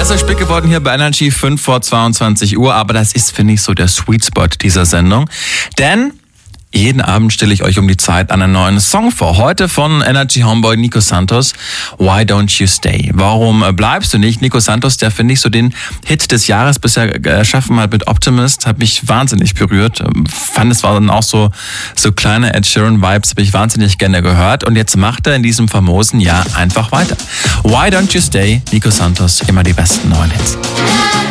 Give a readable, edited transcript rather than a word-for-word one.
Es ist spät geworden hier bei Energy 5 vor 22 Uhr, aber das ist, finde ich, so der Sweet Spot dieser Sendung. Denn jeden Abend stelle ich euch um die Zeit einen neuen Song vor. Heute von Energy Homeboy Nico Santos, Why Don't You Stay? Warum bleibst du nicht? Nico Santos, der, finde ich, so den Hit des Jahres bisher erschaffen hat mit Optimist, hat mich wahnsinnig berührt. Fand, es war dann auch so kleine Ed Sheeran-Vibes, habe ich wahnsinnig gerne gehört. Und jetzt macht er in diesem famosen Jahr einfach weiter. Why Don't You Stay? Nico Santos, immer die besten neuen Hits.